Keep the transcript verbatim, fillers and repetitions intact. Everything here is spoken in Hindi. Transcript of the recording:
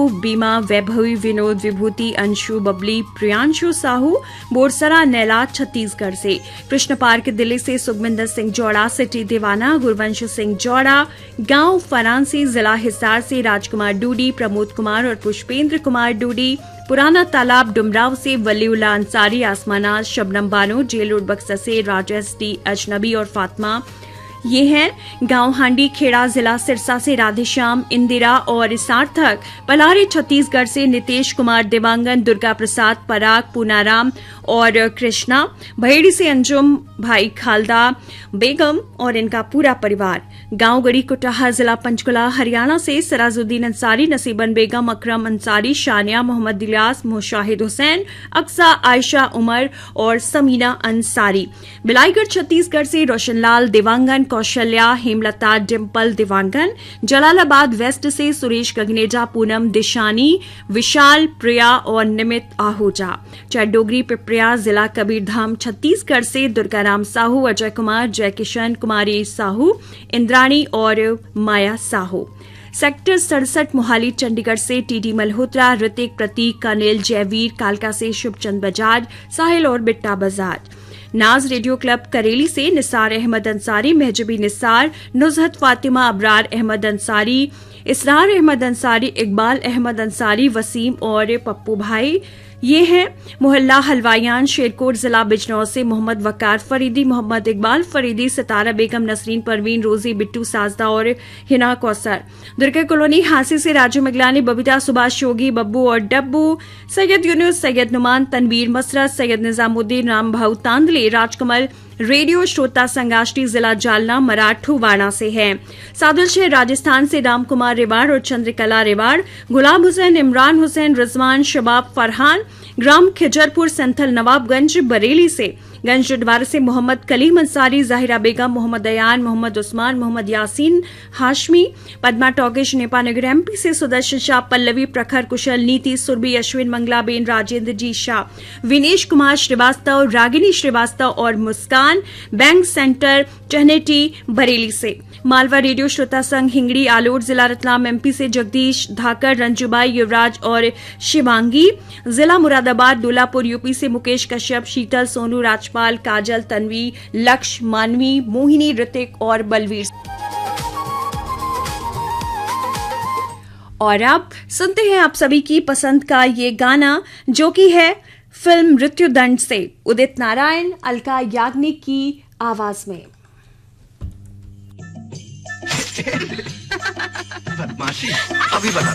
साहू, बीमा, वैभवी, विनोद, विभूति, अंशु, बबली, प्रियांशु साहू बोरसरा नैला छत्तीसगढ़ से। कृष्ण पार्क दिल्ली से सुखमिंदर सिंह जौड़ा, सिटी दीवाना गुरवंश सिंह जौड़ा, गांव फरांसी जिला हिसार से राजकुमार डूडी, प्रमोद कुमार और पुष्पेंद्र कुमार डूडी, पुराना तालाब डुमराव से वलीउल्ला अंसारी, आसमाना, शबनम बानो, जेल रोड बक्सर से राजेश डी अजनबी और फातिमा। ये हैं गांव हांडी खेड़ा जिला सिरसा से राधेश्याम, इंदिरा और सार्थक। पलारी छत्तीसगढ़ से नितेश कुमार, दिवांगन, दुर्गा प्रसाद, पराग, पूनाराम और कृष्णा। भैड़ी से अंजुम भाई खालदा बेगम और इनका पूरा परिवार। गांव गड़ी कुटाहा जिला पंचकुला हरियाणा से सराजुद्दीन अंसारी, नसीबन बेगम, अकरम अंसारी, शानिया, मोहम्मद इलियास, मुशाहिद हुसैन, अक्सा, आयशा उमर और समीना अंसारी। बिलाईगढ़ छत्तीसगढ़ से रोशनलाल, दिवांगन, कौशल्या, हेमलता, डिम्पल, दिवांगन। जलालाबाद वेस्ट से सुरेश गगनेजा, पूनम, दिशानी, विशाल, प्रिया और निमित आहूजा। चैडोगरी पिपरिया जिला कबीरधाम छत्तीसगढ़ से दुर्गाराम साहू, अजय कुमार, जय किशन, कुमारी साहू, इंद्राणी और माया साहू। सेक्टर सड़सठ मोहाली चंडीगढ़ से टीडी मल्होत्रा, ऋतिक, प्रतीक, कनिल, जयवीर। कालका से शुभचंद बजाज, साहिल और बिट्टा बजाज। नाज रेडियो क्लब करेली से निसार अहमद अंसारी, महजबी निसार, नुजहत फातिमा, अबरार अहमद अंसारी, इसरार अहमद अंसारी, इकबाल अहमद अंसारी, वसीम और पप्पू भाई। ये हैं मोहल्ला हलवायान, शेरकोट जिला बिजनौर से मोहम्मद वकार फरीदी, मोहम्मद इकबाल फरीदी, सितारा बेगम, नसरीन परवीन, रोजी, बिट्टू साजदा और हिना कौसर। दुर्गा कॉलोनी हांसी से राजू मिगलानी, बबीता, सुभाष, योगी, बब्बू और डब्बू। सैयद यूनुस, सैयद नुमान, तनवीर मसरत, सैयद निजामुद्दीन, राम भाऊ तांदले। राजकमल रेडियो श्रोता संगाष्टी जिला जालना मराठूवाड़ा से है। सादुल शहर राजस्थान से राम कुमार रेवाड़ और चंद्रकला रेवाड़। गुलाब हुसैन, इमरान हुसैन, रिजवान, शबाब फरहान। ग्राम खिजरपुर संथल नवाबगंज बरेली से। गंज डडवार से मोहम्मद कलीम अंसारी, जाहिरा बेगम, मोहम्मद अयान, मोहम्मद उस्मान, मोहम्मद यासीन हाशमी। पद्मा टॉकिश नेपानगर एमपी से सुदर्शन शाह, पल्लवी, प्रखर, कुशल, नीति, सुरभि, अश्विन, मंगलाबेन, राजेंद्र जी शाह, विनेश कुमार श्रीवास्तव, रागिनी श्रीवास्तव और मुस्कान। बैंक सेंटर चहनेटी बरेली से। मालवा रेडियो श्रोता संघ हिंगड़ी आलोट जिला रतलाम एमपी से जगदीश धाकर, रंजूबाई, युवराज और शिवांगी। जिला मुरादाबाद दूलापुर यूपी से मुकेश कश्यप, शीतल, सोनू, राजपाल, काजल, तन्वी, लक्ष्य, मानवी, मोहिनी, ऋतिक और बलवीर। और अब सुनते हैं आप सभी की पसंद का ये गाना, जो कि है फिल्म मृत्युदंड से, उदित नारायण, अलका याग्निक की आवाज में। बदमाशी अभी बता।